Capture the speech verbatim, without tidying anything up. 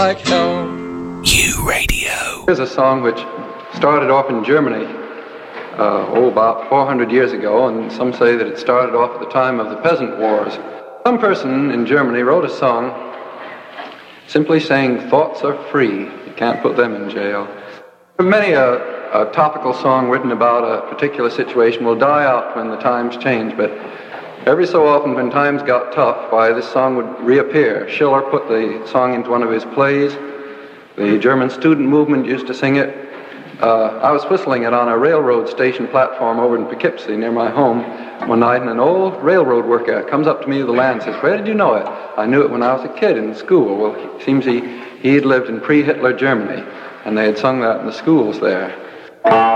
Like hell. U Radio. Here's a song which started off in Germany, uh, oh, about four hundred years ago, and some say that it started off at the time of the Peasant Wars. Some person in Germany wrote a song simply saying, thoughts are free, you can't put them in jail. Many a, a topical song written about a particular situation will die out when the times change, but every so often when times got tough, why, this song would reappear. Schiller put the song into one of his plays. The German student movement used to sing it. Uh, I was whistling it on a railroad station platform over in Poughkeepsie near my home one night, and an old railroad worker comes up to me with the land and says, where did you know it? I knew it when I was a kid in school. Well, it seems he, he had lived in pre-Hitler Germany, and they had sung that in the schools there.